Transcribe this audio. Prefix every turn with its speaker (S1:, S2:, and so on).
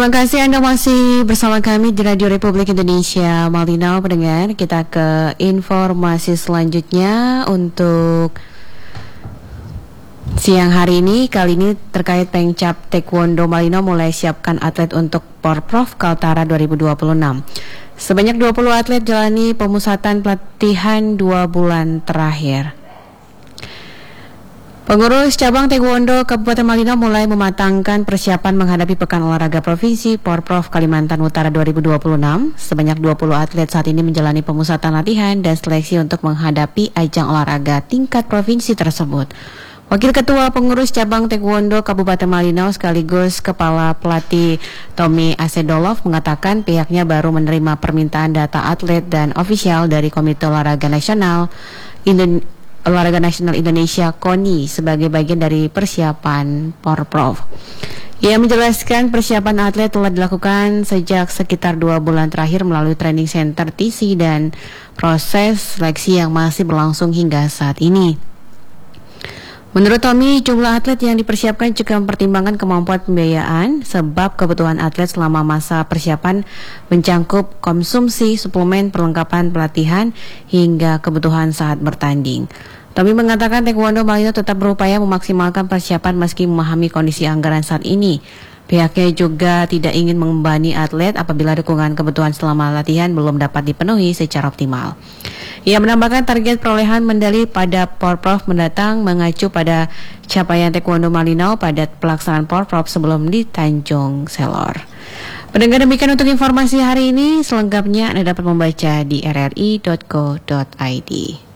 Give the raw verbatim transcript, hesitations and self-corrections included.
S1: Terima kasih Anda masih bersama kami di Radio Republik Indonesia Malino, pendengar. Kita ke informasi selanjutnya untuk siang hari ini. Kali ini terkait Pengcap Taekwondo Malino mulai siapkan atlet untuk Porprov Kaltara dua ribu dua puluh enam. Sebanyak dua puluh atlet jalani pemusatan pelatihan dua bulan terakhir. Pengurus cabang Taekwondo Kabupaten Malino mulai mematangkan persiapan menghadapi Pekan Olahraga Provinsi Porprov Kalimantan Utara dua ribu dua puluh enam. Sebanyak dua puluh atlet saat ini menjalani pemusatan latihan dan seleksi untuk menghadapi ajang olahraga tingkat provinsi tersebut. Wakil Ketua Pengurus Cabang Taekwondo Kabupaten Malino sekaligus Kepala Pelatih Tommy Asedolov mengatakan pihaknya baru menerima permintaan data atlet dan ofisial dari Komite Olahraga Nasional Indonesia Olahraga Nasional Indonesia (K O N I) sebagai bagian dari persiapan Porprov. Ia menjelaskan persiapan atlet telah dilakukan sejak sekitar dua bulan terakhir melalui training center T C dan proses seleksi yang masih berlangsung hingga saat ini. Menurut Tommy, jumlah atlet yang dipersiapkan juga mempertimbangkan kemampuan pembiayaan sebab kebutuhan atlet selama masa persiapan mencangkup konsumsi, suplemen, perlengkapan pelatihan hingga kebutuhan saat bertanding. Tommy mengatakan Taekwondo Malino tetap berupaya memaksimalkan persiapan meski memahami kondisi anggaran saat ini. Pihaknya juga tidak ingin membebani atlet apabila dukungan kebutuhan selama latihan belum dapat dipenuhi secara optimal. Ia menambahkan target perolehan medali pada Porprov mendatang mengacu pada capaian Taekwondo Malino pada pelaksanaan Porprov sebelum di Tanjung Selor. Pendengar, demikian untuk informasi hari ini. Selengkapnya Anda dapat membaca di r r i dot co dot i d.